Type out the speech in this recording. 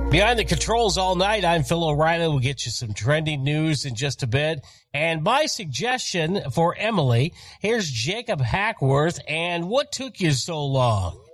Behind the controls all night, I'm Phil O'Reilly. We'll get you some trending news in just a bit. And my suggestion for Emily, here's Jacob Hackworth. And what took you so long?